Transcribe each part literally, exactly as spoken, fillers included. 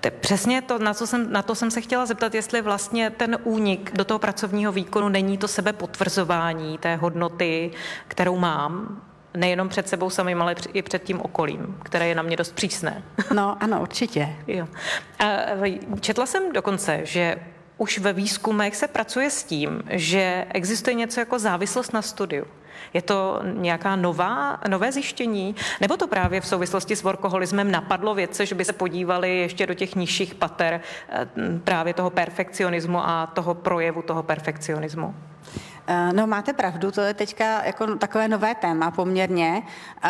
Přesně to, na, co jsem, na to jsem se chtěla zeptat, jestli vlastně ten únik do toho pracovního výkonu není to sebepotvrzování té hodnoty, kterou mám, nejenom před sebou samým, ale i před tím okolím, které je na mě dost přísné. No ano, určitě. Jo. A četla jsem dokonce, že už ve výzkumech se pracuje s tím, že existuje něco jako závislost na studiu. Je to nějaká nová, nové zjištění? Nebo to právě v souvislosti s workoholismem napadlo vědce, že by se podívali ještě do těch nižších pater právě toho perfekcionismu a toho projevu toho perfekcionismu? No, máte pravdu, to je teďka jako takové nové téma poměrně,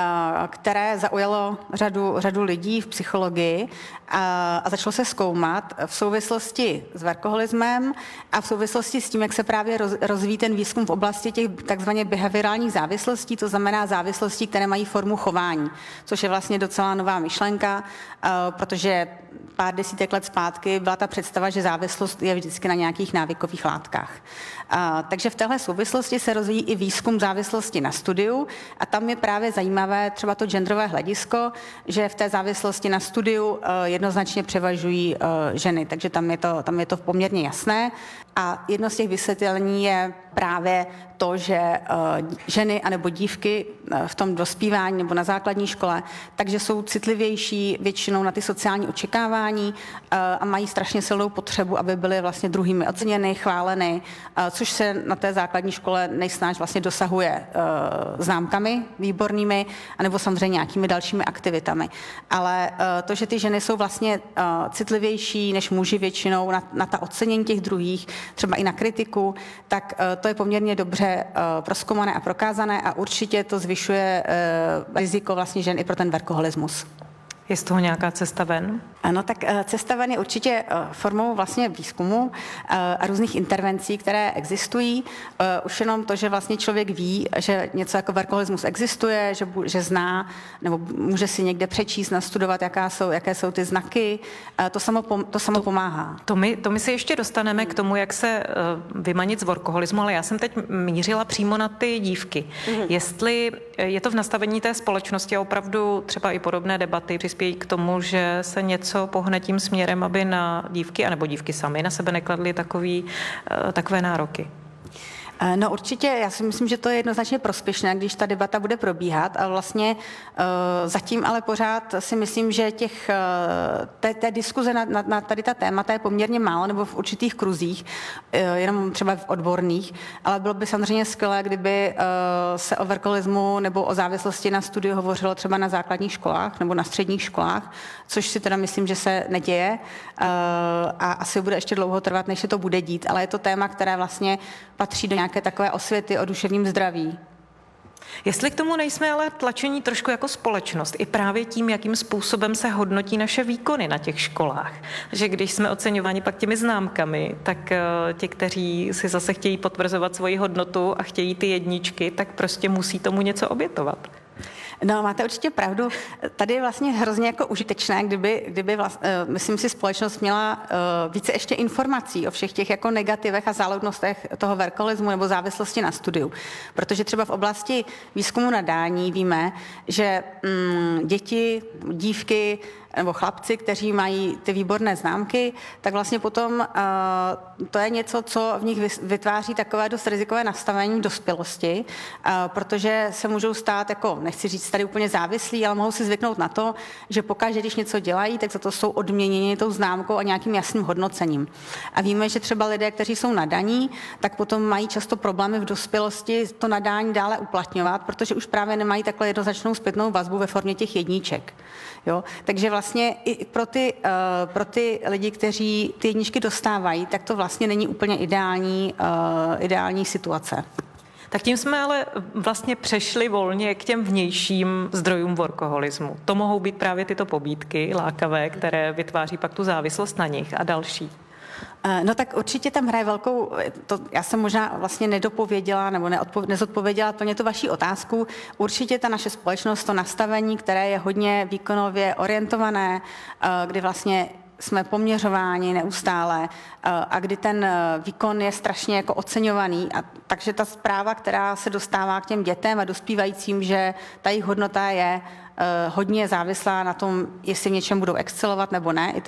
které zaujalo řadu, řadu lidí v psychologii a, a začalo se zkoumat v souvislosti s workoholismem a v souvislosti s tím, jak se právě roz, rozvíjí ten výzkum v oblasti těch takzvaně behaviorálních závislostí, to znamená závislostí, které mají formu chování, což je vlastně docela nová myšlenka, protože pár desítek let zpátky byla ta představa, že závislost je vždycky na nějakých návykových látkách. Takže v téhle souvislosti se rozvíjí i výzkum závislosti na studiu a tam je právě zajímavé třeba to genderové hledisko, že v té závislosti na studiu jednoznačně převažují ženy, takže tam je to, tam je to poměrně jasné. A jedno z těch vysvětlení je právě to, že ženy anebo dívky v tom dospívání nebo na základní škole, takže jsou citlivější většinou na ty sociální očekávání a mají strašně silnou potřebu, aby byly vlastně druhými oceněny, chváleny, což se na té základní škole nejsnáž vlastně dosahuje známkami výbornými, anebo samozřejmě nějakými dalšími aktivitami. Ale to, že ty ženy jsou vlastně citlivější než muži většinou na, na ta ocenění těch druhých, třeba i na kritiku, tak to je poměrně dobře prozkoumané a prokázané a určitě to zvyšuje riziko vlastně žen i pro ten workoholismus. Je z toho nějaká cesta ven? Ano, tak cesta ven je určitě formou vlastně výzkumu a různých intervencí, které existují. Už jenom to, že vlastně člověk ví, že něco jako workoholismus existuje, že, že zná, nebo může si někde přečíst, nastudovat, jaká jsou, jaké jsou ty znaky, to samo, to samo pomáhá. To my, to my si ještě dostaneme k tomu, jak se vymanit z workoholismu, ale já jsem teď mířila přímo na ty dívky. Mm. Jestli je to v nastavení té společnosti a opravdu třeba i podobné debaty přispějí k tomu, že se něco pohne tím směrem, aby na dívky, anebo dívky sami na sebe nekladly takový, takové nároky. No určitě, já si myslím, že to je jednoznačně prospěšné, když ta debata bude probíhat a vlastně uh, zatím ale pořád si myslím, že těch, uh, té, té diskuze na, na, na tady ta témata je poměrně málo nebo v určitých kruzích, uh, jenom třeba v odborných, ale bylo by samozřejmě skvělé, kdyby uh, se o workoholismu nebo o závislosti na studiu hovořilo třeba na základních školách nebo na středních školách, což si teda myslím, že se neděje uh, a asi bude ještě dlouho trvat, než se to bude dít, ale je to téma, které vlastně patří do nějaké takové osvěty o duševním zdraví. Jestli k tomu nejsme ale tlačení trošku jako společnost, i právě tím, jakým způsobem se hodnotí naše výkony na těch školách. Že když jsme oceňováni pak těmi známkami, tak ti, kteří si zase chtějí potvrzovat svoji hodnotu a chtějí ty jedničky, tak prostě musí tomu něco obětovat. No, máte určitě pravdu. Tady je vlastně hrozně jako užitečné, kdyby, kdyby vlastně, myslím si, společnost měla uh, více ještě informací o všech těch jako negativech a záludnostech toho workoholismu nebo závislosti na studiu. Protože třeba v oblasti výzkumu nadání víme, že um, děti, dívky nebo chlapci, kteří mají ty výborné známky, tak vlastně potom uh, to je něco, co v nich vytváří takové dost rizikové nastavení v dospělosti, uh, protože se můžou stát, jako nechci říct tady úplně závislí, ale mohou si zvyknout na to, že pokaždé, když něco dělají, tak za to jsou odměněni tou známkou a nějakým jasným hodnocením. A víme, že třeba lidé, kteří jsou nadaní, tak potom mají často problémy v dospělosti to nadání dále uplatňovat, protože už právě nemají takhle jednoznačnou zpětnou vazbu ve formě těch jedniček. Jo? Takže vlastně i pro ty, uh, pro ty lidi, kteří ty jedničky dostávají, tak to vlastně není úplně ideální, uh, ideální situace. Tak tím jsme ale vlastně přešli volně k těm vnějším zdrojům workoholismu. To mohou být právě tyto pobídky lákavé, které vytváří pak tu závislost na nich a další. No tak určitě tam hraje velkou, to já jsem možná vlastně nedopověděla nebo neodpo, nezodpověděla plně tu vaši otázku. Určitě ta naše společnost, to nastavení, které je hodně výkonově orientované, kdy vlastně jsme poměřováni neustále a kdy ten výkon je strašně jako oceňovaný. A takže ta zpráva, která se dostává k těm dětem a dospívajícím, že ta jejich hodnota je hodně závislá na tom, jestli v něčem budou excelovat nebo ne,